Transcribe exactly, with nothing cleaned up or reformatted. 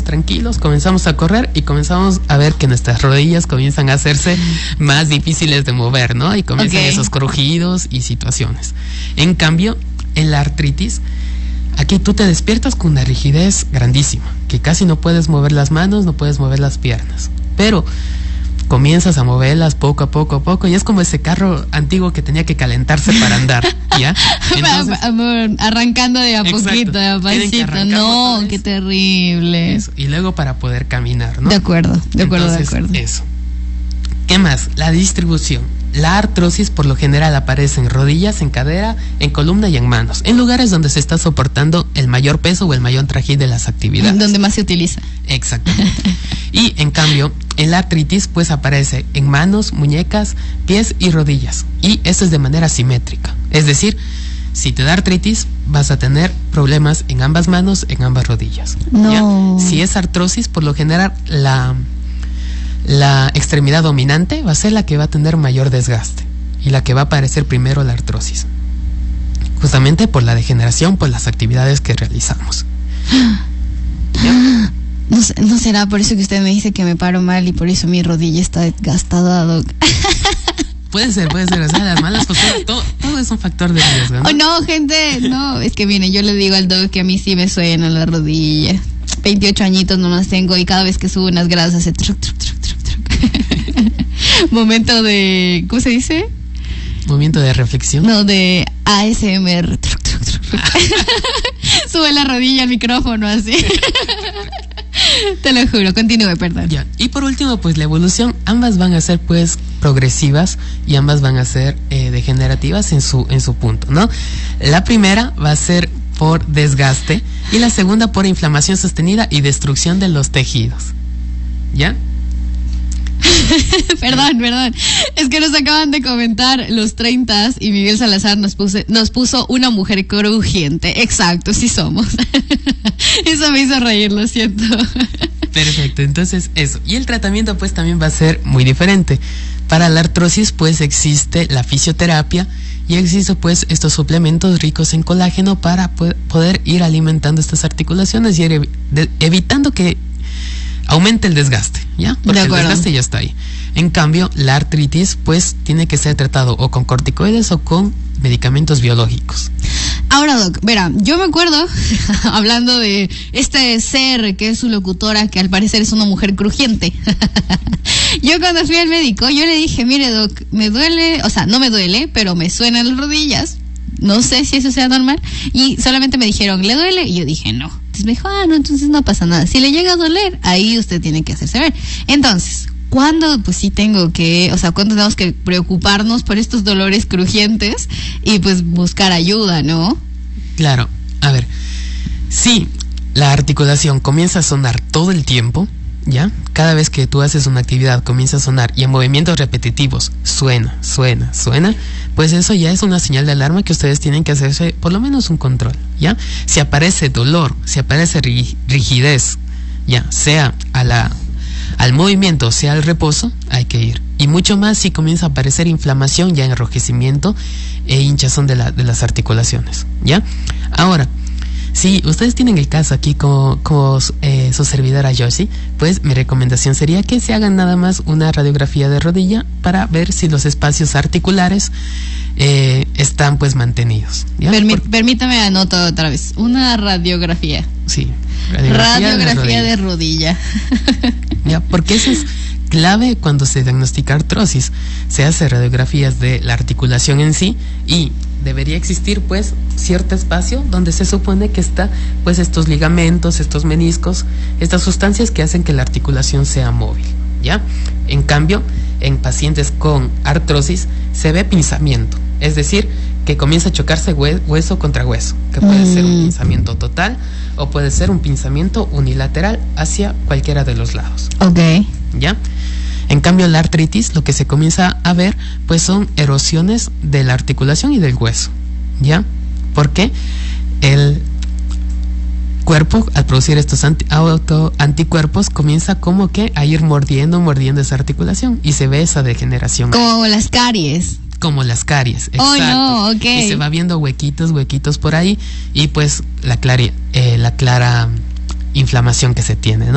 tranquilos, comenzamos a correr y comenzamos a ver que nuestras rodillas comienzan a hacerse más difíciles de mover, ¿no? Y comienzan okay. esos crujidos y situaciones. En cambio, en la artritis, aquí tú te despiertas con una rigidez grandísima, que casi no puedes mover las manos, no puedes mover las piernas, pero comienzas a moverlas poco a poco a poco y es como ese carro antiguo que tenía que calentarse para andar, ¿ya? Entonces, Amor, arrancando de a exacto, poquito, de a pasito, no, qué terrible. Eso. Y luego para poder caminar, ¿no? De acuerdo, de acuerdo, Entonces, de acuerdo. Eso. ¿Qué más? La distribución. La artrosis por lo general aparece en rodillas, en cadera, en columna y en manos, en lugares donde se está soportando el mayor peso o el mayor trajín de las actividades. Donde más se utiliza. Exactamente. Y en cambio, en la artritis pues aparece en manos, muñecas, pies y rodillas. Y esto es de manera simétrica. Es decir, si te da artritis, vas a tener problemas en ambas manos, en ambas rodillas. No. ¿Ya? Si es artrosis, por lo general la... la extremidad dominante va a ser la que va a tener mayor desgaste y la que va a aparecer primero la artrosis, justamente por la degeneración, por las actividades que realizamos. ¿Ya? No, no será por eso que usted me dice que me paro mal y por eso mi rodilla está desgastada, Doc. Puede ser, puede ser, o sea, las malas posturas, todo, todo es un factor de riesgo, ¿no? Oh, no, gente, no, es que miren, yo le digo al Doc que a mí sí me suena la rodilla. veintiocho añitos nomás tengo y cada vez que subo unas gradas hace truc, truc, truc, truc, truc. Momento de, ¿cómo se dice? Momento de reflexión. No, de A S M R. Truc, truc, truc, truc. Sube la rodilla al micrófono así. Te lo juro, continúe, perdón. Ya. Y por último, pues la evolución, ambas van a ser pues progresivas y ambas van a ser eh, degenerativas en su, en su punto, ¿no? La primera va a ser por desgaste y la segunda por inflamación sostenida y destrucción de los tejidos. ¿Ya? Perdón, perdón. Es que nos acaban de comentar los treintas y Miguel Salazar nos, puse, nos puso una mujer crujiente. Exacto, sí somos. Eso me hizo reír, lo siento. Perfecto, entonces eso. Y el tratamiento pues también va a ser muy diferente. Para la artrosis pues existe la fisioterapia y existen pues estos suplementos ricos en colágeno para poder ir alimentando estas articulaciones y ir ev de evitando que aumente el desgaste, ¿ya? Porque el desgaste ya está ahí. En cambio, la artritis pues tiene que ser tratado o con corticoides o con medicamentos biológicos. Ahora, Doc, verá, yo me acuerdo, hablando de este ser que es su locutora, que al parecer es una mujer crujiente. Yo cuando fui al médico, yo le dije, mire, Doc, me duele, o sea, no me duele, pero me suenan las rodillas. No sé si eso sea normal. Y solamente me dijeron, ¿le duele? Y yo dije, no. Entonces me dijo, ah, no, entonces no pasa nada. Si le llega a doler, ahí usted tiene que hacerse ver. Entonces, ¿cuándo pues sí tengo que, o sea, cuándo tenemos que preocuparnos por estos dolores crujientes y pues buscar ayuda, ¿no? Claro, a ver, si la articulación comienza a sonar todo el tiempo, ¿ya? Cada vez que tú haces una actividad comienza a sonar y en movimientos repetitivos suena, suena, suena, pues eso ya es una señal de alarma que ustedes tienen que hacerse por lo menos un control, ¿ya? Si aparece dolor, si aparece rigidez, ya, sea a la, al movimiento, sea al reposo, hay que ir. Y mucho más si comienza a aparecer inflamación, ya enrojecimiento e hinchazón de, la, de las articulaciones, ¿ya? Ahora, si ustedes tienen el caso aquí como, como eh, su servidora Yoshi, pues mi recomendación sería que se hagan nada más una radiografía de rodilla para ver si los espacios articulares eh, están pues mantenidos, ¿ya? Permí Por... Permítame anoto otra vez, una radiografía. Sí, radiografía, radiografía de rodilla. De rodilla. Ya, porque eso es clave cuando se diagnostica artrosis. Se hace radiografías de la articulación en sí y debería existir pues cierto espacio donde se supone que está pues estos ligamentos, estos meniscos, estas sustancias que hacen que la articulación sea móvil, ¿ya? En cambio, en pacientes con artrosis se ve pinzamiento, es decir, que comienza a chocarse hueso contra hueso, que puede mm. ser un pinzamiento total o puede ser un pinzamiento unilateral hacia cualquiera de los lados. Ok. ¿Ya? En cambio, la artritis, lo que se comienza a ver, pues son erosiones de la articulación y del hueso, ¿ya? Porque el cuerpo, al producir estos anti, auto, anticuerpos, comienza como que a ir mordiendo, mordiendo esa articulación y se ve esa degeneración. Como ahí. Las caries. Como las caries, exacto. Oh, no, okay. Y se va viendo huequitos, huequitos por ahí y pues la clara, eh, la clara inflamación que se tiene, ¿no?